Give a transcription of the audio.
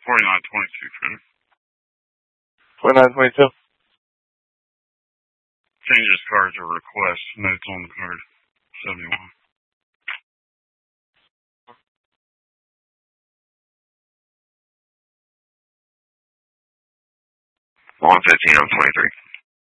4922, Freddy. 4922. Change this card to request. Notes on the card. 71. 115 on 23.